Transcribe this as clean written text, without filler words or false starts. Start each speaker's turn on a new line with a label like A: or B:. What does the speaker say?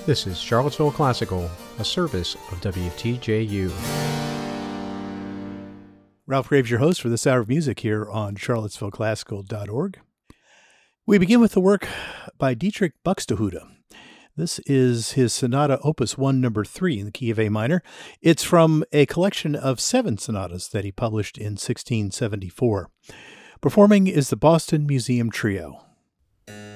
A: This is Charlottesville Classical, a service of WTJU.
B: Ralph Graves, your host for this hour of music here on charlottesvilleclassical.org. We begin with the work by Dietrich Buxtehude. This is his Sonata Opus 1, number 3 in the key of A minor. It's from a collection of 7 sonatas that he published in 1674. Performing is the Boston Museum Trio.